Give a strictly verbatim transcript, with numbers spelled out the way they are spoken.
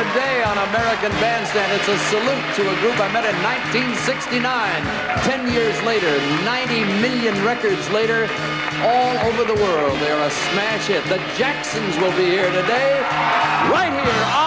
today on American Bandstand. It's a salute to a group I met in nineteen sixty-nine. Ten years later, ninety million records later, all over the world, they're a smash hit. The Jacksons will be here today, right here on